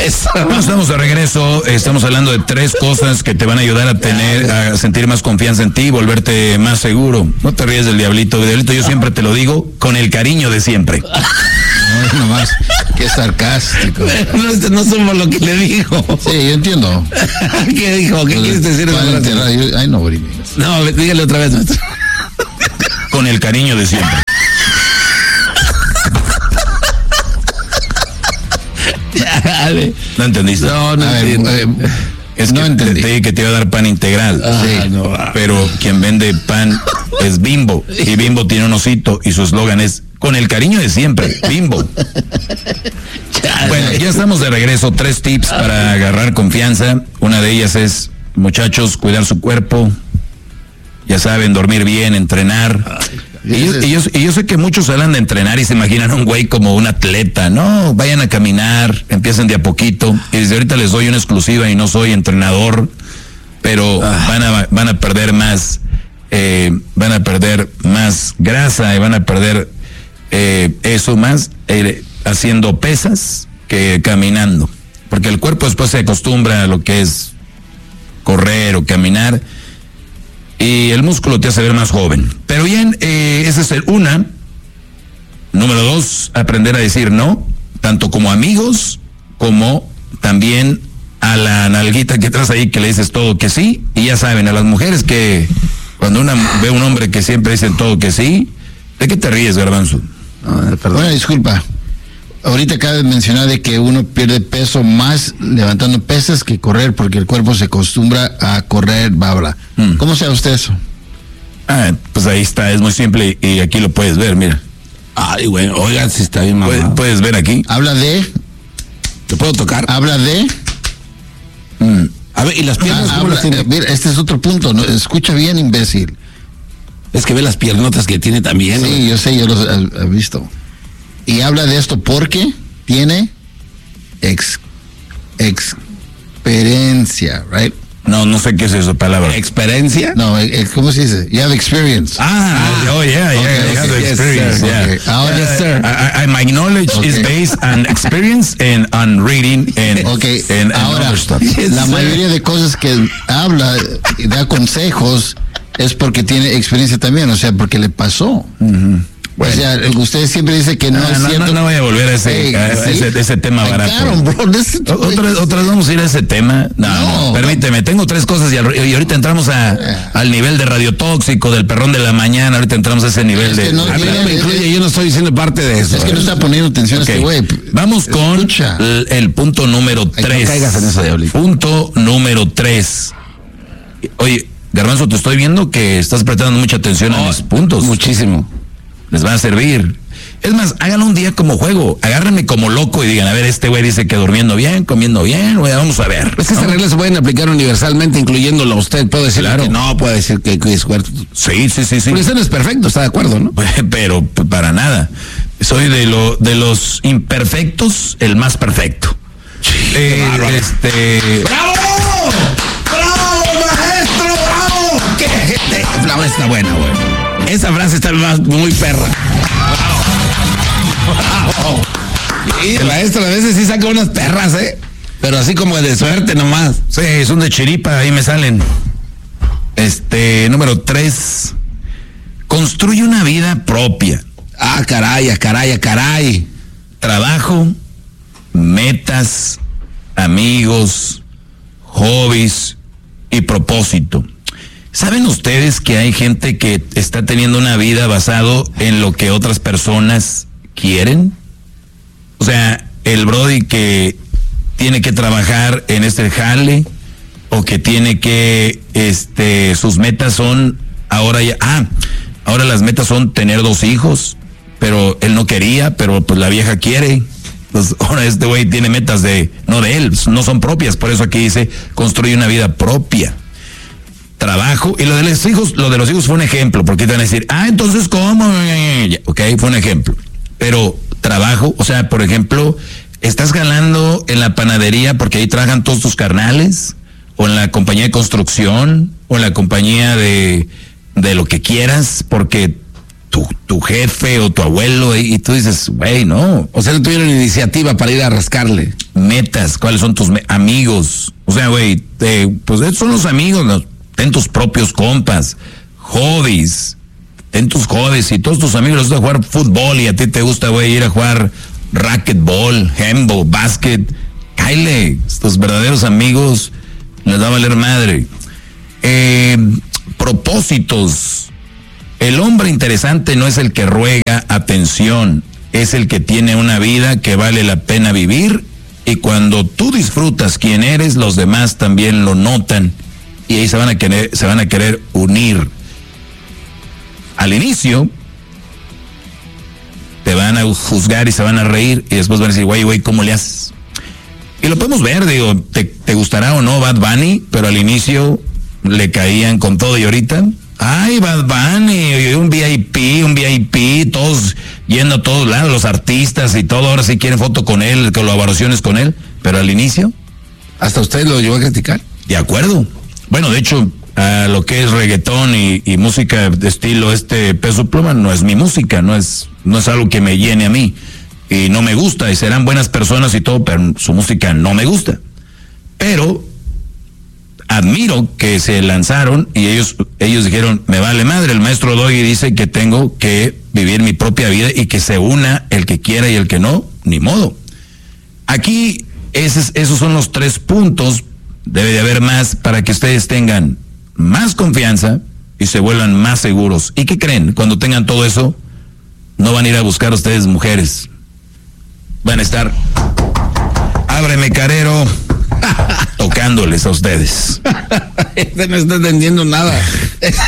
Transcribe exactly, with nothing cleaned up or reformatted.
Eso. Bueno, estamos de regreso, estamos hablando de tres cosas que te van a ayudar a tener, a sentir más confianza en ti, volverte más seguro. No te ríes del diablito, diablito, yo siempre te lo digo, con el cariño de siempre. No es nomás, qué sarcástico. No, no somos lo que le dijo. Sí, yo entiendo. ¿Qué dijo? ¿Qué quieres decir? Ay, no, no, dígale otra vez, maestro. Con el cariño de siempre. ¿No entendiste? No, no a entiendo. ver, eh, es no que entendí. te dije que te iba a dar pan integral. Ah, sí, no. Pero quien vende pan es Bimbo. Y Bimbo tiene un osito y su eslogan es con el cariño de siempre, Bimbo. Bueno, ya estamos de regreso. Tres tips para agarrar confianza. Una de ellas es, muchachos, cuidar su cuerpo. Ya saben, dormir bien, entrenar. Y yo, y, yo, y yo sé que muchos hablan de entrenar y se imaginan a un güey como un atleta. No, vayan a caminar, empiecen de a poquito. Y desde ahorita les doy una exclusiva y no soy entrenador, pero ah. van a van a perder más, eh, van a perder más grasa y van a perder eh, eso más eh, haciendo pesas que caminando. Porque el cuerpo después se acostumbra a lo que es correr o caminar. Y el músculo te hace ver más joven. Pero bien, eh, esa es el una. Número dos, aprender a decir no, tanto como amigos, como también a la nalguita que traes ahí que le dices todo que sí. Y ya saben, a las mujeres que cuando una ve a un hombre que siempre dicen todo que sí, ¿de qué te ríes, Garbanzo? No, perdón. Bueno, disculpa. Ahorita acaba de mencionar de que uno pierde peso más levantando pesas que correr porque el cuerpo se acostumbra a correr, babla. Mm. ¿Cómo sabe usted eso? Ah, pues ahí está, es muy simple y aquí lo puedes ver, mira. Ay, bueno, oigan, si está bien mamá. Puedes, puedes ver aquí. Habla de... ¿Te puedo tocar? Habla de... Mm. A ver, ¿y las piernas? Ah, habla, eh, mira, este es otro punto, ¿no? Escucha bien, imbécil. Es que ve las piernotas que tiene también. Sí, ¿no? Yo sé, yo los he, he visto. Y habla de esto porque tiene ex, experiencia, right? No, no sé qué es esa palabra. ¿Experiencia? No, ex, ¿cómo se dice? You have experience. Ah, ah oh yeah, yeah, okay, you have okay, experience, yes, yeah. Okay. Ahora, yes, sir. I, I, my knowledge okay. is based on experience and on reading and, okay. and, and ahora, other stuff. Yes, la sir. mayoría de cosas que habla y da consejos es porque tiene experiencia también, o sea, porque le pasó. Uh-huh. Bueno. O sea, usted siempre dice que no, no es cierto. No, no voy a volver a ese, hey, a ¿sí? ese, ese tema Ay, barato. Claro, bro, this, ¿Otras, otras vamos a ir a ese tema? No, no, no permíteme, tengo tres cosas y, al, y ahorita entramos a, al nivel de radiotóxico, del perrón de la mañana, ahorita entramos a ese nivel es de... No, a mí no me incluye, yo no estoy diciendo parte de eso. Es que no está poniendo atención okay. a este güey. Vamos con el, el punto número tres. No caigas en eso, diablito. Punto número tres. Oye, Garbanzo, te estoy viendo que estás prestando mucha atención oh, a mis puntos. Muchísimo. Les va a servir. Es más, hagan un día como juego, agárrenme como loco y digan, a ver, este güey dice que durmiendo bien, comiendo bien, güey, vamos a ver. Es que esas reglas se pueden aplicar universalmente, incluyéndolo a usted. Puede decir claro. que no, puede decir que es cuerpo. Sí, sí, sí, sí. Porque usted no es perfecto, está de acuerdo, ¿no? Pero para nada. Soy de lo de los imperfectos, el más perfecto. Sí, eh, este... ¡Bravo! ¡Bravo, maestro! ¡Bravo! ¡Qué gente! La frase está buena, güey. Esa frase está muy perra. ¡Bravo! Y el maestro a veces sí saca unas perras, ¿eh? Pero así como de suerte nomás. Sí, son de chiripa, ahí me salen. Este, número tres. Construye una vida propia. Ah, caray, caray, caray. Trabajo, metas, amigos, hobbies y propósito. ¿Saben ustedes que hay gente que está teniendo una vida basado en lo que otras personas quieren? O sea, el brody que tiene que trabajar en este jale o que tiene que, este, sus metas son ahora ya, ah, ahora las metas son tener dos hijos, pero él no quería, pero pues la vieja quiere. Pues ahora este güey tiene metas de, no de él, no son propias, por eso aquí dice, construye una vida propia. Trabajo, y lo de los hijos, lo de los hijos fue un ejemplo, porque te van a decir, ah, entonces, ¿cómo? Ok, fue un ejemplo. Pero trabajo, o sea, por ejemplo, estás ganando en la panadería porque ahí trabajan todos tus carnales, o en la compañía de construcción, o en la compañía de, de lo que quieras, porque tu, tu jefe o tu abuelo, y, y tú dices, güey, no. O sea, no tuvieron iniciativa para ir a rascarle. Metas, ¿cuáles son tus me- amigos? O sea, güey, pues esos son los amigos, ¿no? Ten tus propios compas, hobbies, ten tus hobbies, y todos tus amigos les gusta jugar fútbol y a ti te gusta, güey, ir a jugar racquetball, handball, básquet, cáile, tus verdaderos amigos les va a valer madre. Eh, propósitos. El hombre interesante no es el que ruega atención, es el que tiene una vida que vale la pena vivir, y cuando tú disfrutas quién eres, los demás también lo notan y ahí se van a querer, se van a querer unir. Al inicio te van a juzgar y se van a reír y después van a decir, güey, güey, ¿cómo le haces? Y lo podemos ver, digo, te, te gustará o no Bad Bunny, pero al inicio le caían con todo, y ahorita, ay, Bad Bunny, un V I P, un V I P, todos yendo a todos lados, los artistas y todo, ahora sí quieren foto con él, colaboraciones con él, pero al inicio, ¿hasta usted lo llevó a criticar? De acuerdo. Bueno, de hecho, a lo que es reggaetón y, y música de estilo este Peso Pluma no es mi música, no es, no es algo que me llene a mí, y no me gusta, y serán buenas personas y todo, pero su música no me gusta. Pero admiro que se lanzaron y ellos, ellos dijeron, me vale madre, el maestro Doggy dice que tengo que vivir mi propia vida y que se una el que quiera y el que no, ni modo. Aquí, esos, esos son los tres puntos, debe de haber más para que ustedes tengan más confianza y se vuelvan más seguros. ¿Y qué creen? Cuando tengan todo eso, no van a ir a buscar a ustedes mujeres. Van a estar, ábreme carero, tocándoles a ustedes. Este no está entendiendo nada.